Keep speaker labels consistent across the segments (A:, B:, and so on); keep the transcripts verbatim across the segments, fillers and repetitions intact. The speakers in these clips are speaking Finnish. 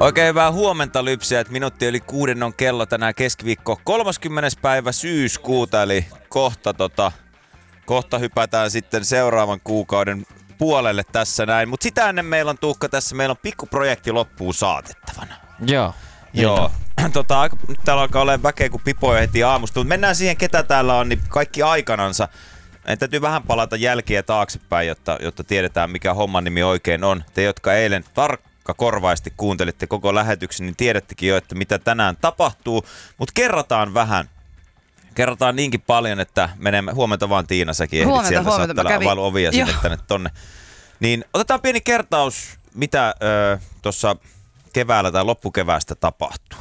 A: Oikein hyvää huomenta, Lypsiä, että minuutti yli kuuden on kello tänään keskiviikko kolmaskymmenes päivä syyskuuta, eli kohta, tota, kohta hypätään sitten seuraavan kuukauden puolelle tässä näin. Mutta sitä ennen meillä on, Tuukka, tässä meillä on pikkuprojekti loppuun saatettavana.
B: Joo.
A: Joo. Tota, nyt täällä alkaa olla väkeä kuin pipoja heti aamusta, mutta mennään siihen, ketä täällä on, niin kaikki aikanansa. Meidän täytyy vähän palata jälkiä taaksepäin, jotta, jotta tiedetään, mikä homman nimi oikein on. Te, jotka eilen tarkkakorvaisesti kuuntelitte koko lähetyksen, niin tiedättekin jo, että mitä tänään tapahtuu. Mutta kerrotaan vähän. Kerrotaan niinkin paljon, että menemme huomenta vaan Tiina, säkin ehdit
C: huomenta,
A: sieltä.
C: huomenta.
A: Sä oot täällä availu ovia sinne tänne tonne. Niin otetaan pieni kertaus, mitä ö, tuossa keväällä tai loppukeväästä tapahtui.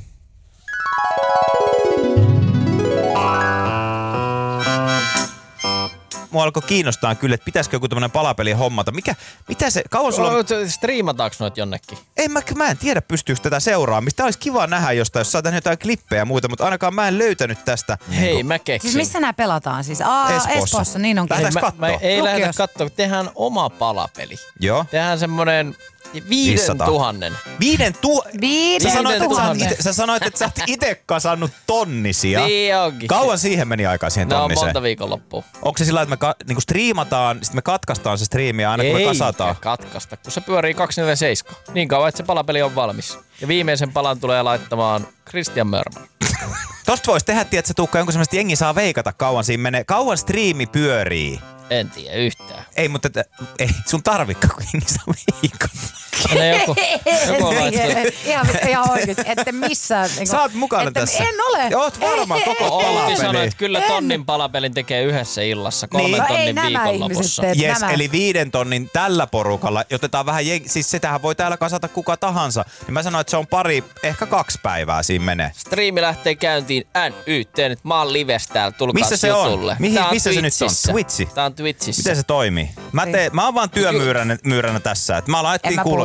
A: Mua alkoi kiinnostaa kyllä, että pitäisikö joku tämmönen palapeli hommata. Mikä, mitä se, kauan sulla on...
B: Striimataanko noit jonnekin?
A: Ei, mä, mä en tiedä, pystyykö tätä seuraamaan. Mistä olisi kiva nähdä jostain, jos saatan jotain klippejä ja muuta, mutta ainakaan mä en löytänyt tästä.
B: Hei,
A: niin,
B: mä keksin.
C: Siis missä nää pelataan siis? Aa,
A: Espoossa.
C: Espoossa, niin onkin.
A: Lähdetäänkö
B: Mä,
A: kattoo?
B: mä ei
C: Lukios.
B: lähdetä kattoo, tehdään oma palapeli.
A: Joo.
B: Tehdään semmonen viiden
A: viisisataa.
B: tuhannen.
A: Viiden tu...
C: Viiden
A: Sä sanoit, että sä, oot
C: tuhannen.
A: ite, sä sanoit, että sä oot ite kasannut tonnisia.
B: Niin onkin.
A: Kauan siihen meni aikaa siihen
B: No
A: tonniseen?
B: monta viikonloppua.
A: Onko se sillä että me ka, niinku striimataan, sitten me katkaistaan se striimi ja aina kun me
B: Ei
A: kasataan?
B: katkaista, kun se pyörii kaksikymmentäseitsemän. Niin kauan, että se palapeli on valmis. Ja viimeisen palan tulee laittamaan Christian Mörman.
A: Tosta vois tehdä, tiedätkö Tuukka, jonkun semmoista jengi saa veikata kauan siinä menee. Kauan striimi pyörii.
B: En tiedä yhtään.
A: Ei, mutta et, ei, sun tarvikka, kun jengi saa veikata.
B: Ne joku, joku on laittanut.
C: Ihan, ihan oikein, ette missään. Niin
A: Sä oot mukana
C: että
A: tässä.
C: En ole.
A: Ja oot varmaan koko
B: Outi
A: palapeli.
B: sanoi, että kyllä
C: En.
B: tonnin palapelin tekee yhdessä illassa, kolmen
A: Niin.
C: No ei
B: tonnin
C: nämä
B: viikonlopussa.
C: ihmiset tee.
A: Jes,
C: Nämä.
A: eli viiden tonnin tällä porukalla, otetaan vähän jengi, siis sitähän voi täällä kasata kuka tahansa. Niin mä sanoin, että se on pari, ehkä kaksi päivää siinä menee.
B: Striimi lähtee käyntiin N Y T, nyt mä oon lives täällä, tulkaa
A: Missä se on?
B: jutulle.
A: Mihin-
B: Tää on
A: missä se nyt on?
B: Twitchissä.
A: Twitchi?
B: Tää on Twitchissä.
A: Miten se toimii? Mä, teen, mä oon vaan työmyyränä myyränä tässä. Et mä laittiin
C: En mä
A: kuulokkeet